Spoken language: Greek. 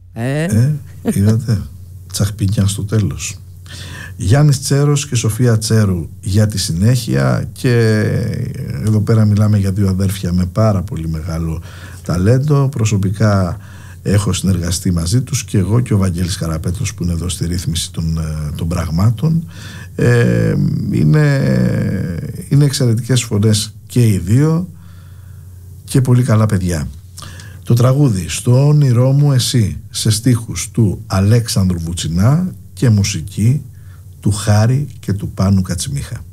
Είδατε, τσαχπινιά στο τέλος. Γιάννης Τσέρος και Σοφία Τσέρου για τη συνέχεια. Και εδώ πέρα μιλάμε για δύο αδέρφια με πάρα πολύ μεγάλο ταλέντο. Προσωπικά έχω συνεργαστεί μαζί τους και εγώ και ο Βαγγέλης Καραπέτρος που είναι εδώ στη ρύθμιση των πραγμάτων. Είναι εξαιρετικές φωνές και οι δύο και πολύ καλά παιδιά. Το τραγούδι «Στο όνειρό μου εσύ» σε στίχους του Αλέξανδρου Βουτσινά και μουσική του Χάρη και του Πάνου Κατσιμίχα.